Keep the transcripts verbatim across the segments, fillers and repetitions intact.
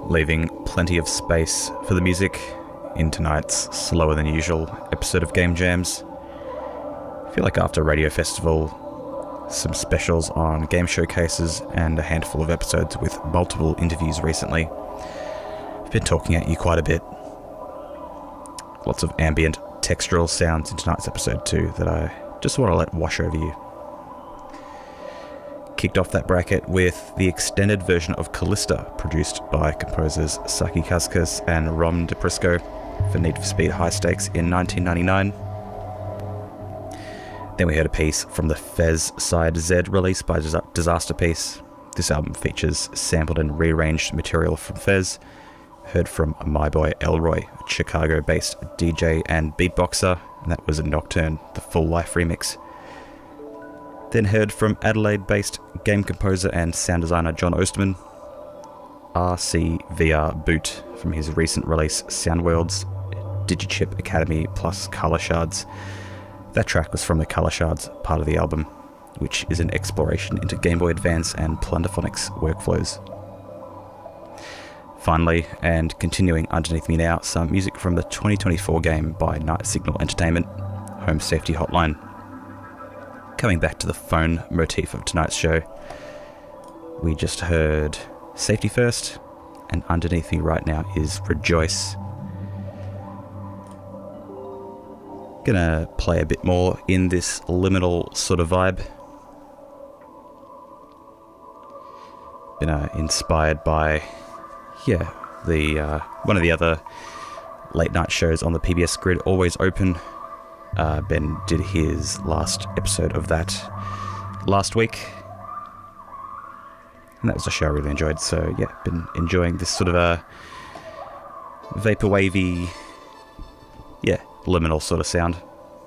leaving plenty of space for the music in tonight's slower than usual episode of Game Jams. I feel like after Radio Festival, some specials on game showcases, and a handful of episodes with multiple interviews recently, I've been talking at you quite a bit. Lots of ambient textural sounds in tonight's episode too that I just want to let wash over you. Kicked off that bracket with the extended version of Callista, produced by composers Saki Kazkas and Rom DePrisco for Need for Speed High Stakes in nineteen ninety-nine. Then we heard a piece from the Fez Side Z release by Disaster Piece. This album features sampled and rearranged material from Fez. Heard from my boy Elroy, a Chicago-based D J and beatboxer, and that was a Nocturne, the Full Life remix. Then heard from Adelaide-based game composer and sound designer John Osterman, R C V R Boot from his recent release Soundworlds, Digichip Academy plus Color Shards. That track was from the Color Shards part of the album, which is an exploration into Game Boy Advance and Plunderphonics workflows. Finally, and continuing underneath me now, some music from the twenty twenty-four game by Night Signal Entertainment, Home Safety Hotline. Coming back to the phone motif of tonight's show, we just heard Safety First, and underneath me right now is Rejoice. Gonna play a bit more in this liminal sort of vibe. Been uh, inspired by, yeah, the uh, one of the other late night shows on the P B S grid, Always Open. Uh, Ben did his last episode of that last week, and that was a show I really enjoyed. So yeah, been enjoying this sort of a vaporwavy, yeah, liminal sort of sound.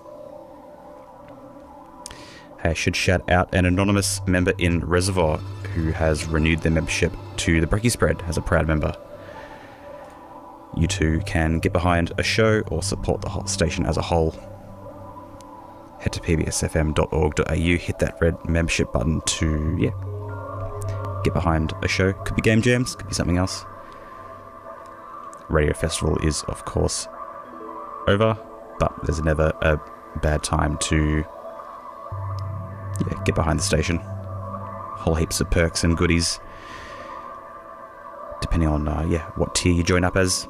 I should shout out an anonymous member in Reservoir who has renewed their membership to the Brekkie Spread as a proud member. You too can get behind a show or support the whole station as a whole. Head to p b s f m dot org dot a u, hit that red membership button to, yeah, get behind a show. Could be Game Jams, could be something else. Radio Festival is, of course, over, but there's never a bad time to, yeah, get behind the station. Whole heaps of perks and goodies, depending on, uh, yeah, what tier you join up as.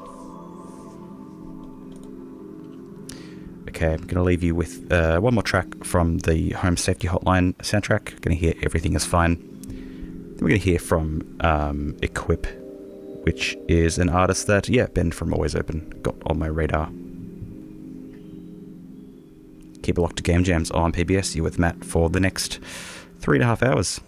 Okay, I'm going to leave you with uh, one more track from the Home Safety Hotline soundtrack. Going to hear Everything Is Fine. Then we're going to hear from um, Equip, which is an artist that, yeah, Ben from Always Open got on my radar. Keep it locked to Game Jams on P B S. You're with Matt for the next three and a half hours.